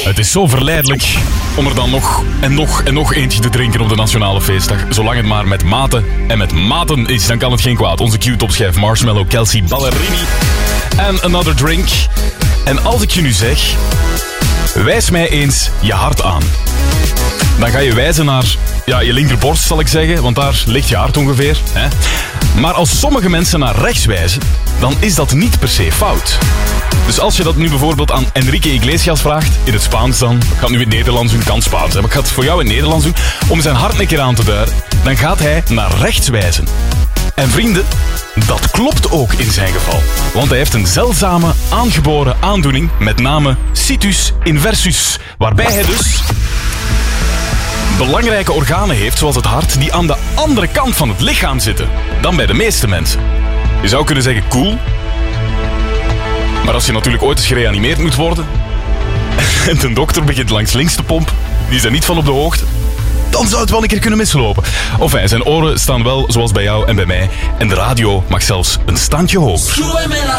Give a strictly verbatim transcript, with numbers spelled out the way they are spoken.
Het is zo verleidelijk om er dan nog en nog en nog eentje te drinken op de Nationale Feestdag. Zolang het maar met mate en met maten is, dan kan het geen kwaad. Onze Q-topschijf Marshmallow, Kelsey Ballerini en Another Drink. En als ik je nu zeg, wijs mij eens je hart aan. Dan ga je wijzen naar ja, je linkerborst, zal ik zeggen, want daar ligt je hart ongeveer. Hè? Maar als sommige mensen naar rechts wijzen, dan is dat niet per se fout. Dus als je dat nu bijvoorbeeld aan Enrique Iglesias vraagt, in het Spaans dan, ik ga het nu in het Nederlands doen, kan Spaans, maar ik ga het voor jou in het Nederlands doen, om zijn hart een keer aan te duiden, dan gaat hij naar rechts wijzen. En vrienden, dat klopt ook in zijn geval. Want hij heeft een zeldzame, aangeboren aandoening met name situs inversus, waarbij hij dus belangrijke organen heeft, zoals het hart, die aan de andere kant van het lichaam zitten dan bij de meeste mensen. Je zou kunnen zeggen cool, maar als je natuurlijk ooit eens gereanimeerd moet worden en de dokter begint langs links te pompen, die is er niet van op de hoogte, dan zou het wel een keer kunnen mislopen. Enfin, zijn oren staan wel zoals bij jou en bij mij en de radio mag zelfs een standje hoger.